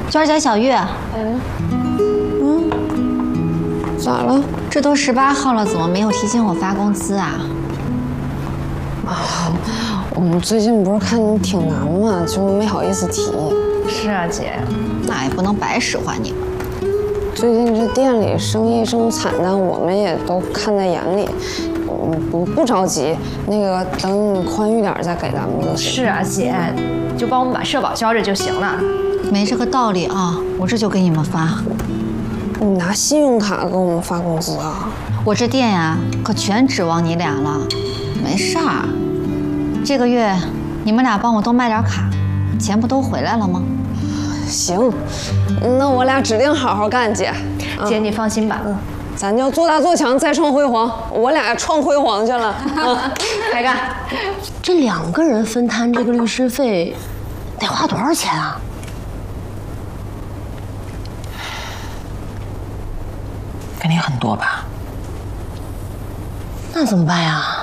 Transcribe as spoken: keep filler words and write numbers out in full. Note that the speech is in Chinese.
娟儿姐，小玉， 嗯，嗯，咋了？ 这都十八号了，怎么没有提醒我发工资啊？ 啊，我们最近不是看你挺难嘛，就没好意思提。 是啊，姐，那也不能白使唤你们。 最近这店里生意这么惨淡，我们也都看在眼里。嗯，不不着急，那个等你宽裕点再给咱们就行。 是啊，姐，就帮我们把社保交着就行了。 没这个道理啊！我这就给你们发。 你拿信用卡给我们发工资啊？ 我这店呀，可全指望你俩了。没事儿，这个月你们俩帮我多卖点卡，钱不都回来了吗？ 行，那我俩指定好好干，姐。 姐，你放心吧。嗯。 咱就做大做强，再创辉煌。我俩创辉煌去了， 开干！ 这两个人分摊这个律师费，得花多少钱啊？ 肯定很多吧？ 那怎么办呀？